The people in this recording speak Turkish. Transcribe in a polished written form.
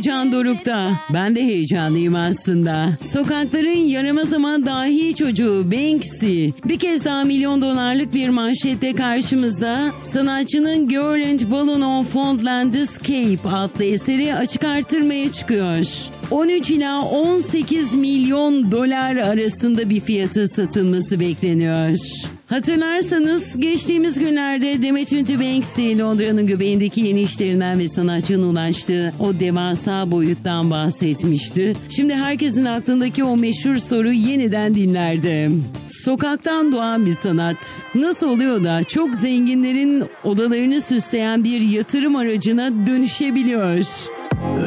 heyecan dorukta. Ben de heyecanlıyım aslında. Sokakların yaramaz ama dahi çocuğu Banksy bir kez daha $1 milyon bir manşette karşımızda. Sanatçının Girl and Balloon on Fond Landscape adlı eseri açık artırmaya çıkıyor. 13 ila 18 milyon dolar arasında bir fiyatı satılması bekleniyor. Hatırlarsanız geçtiğimiz günlerde Demet Ünlü Banksy Londra'nın göbeğindeki yeni işlerinden ve sanatçının ulaştığı o devasa boyuttan bahsetmişti. Şimdi herkesin aklındaki o meşhur soru yeniden dinlerde. Sokaktan doğan bir sanat nasıl oluyor da çok zenginlerin odalarını süsleyen bir yatırım aracına dönüşebiliyor?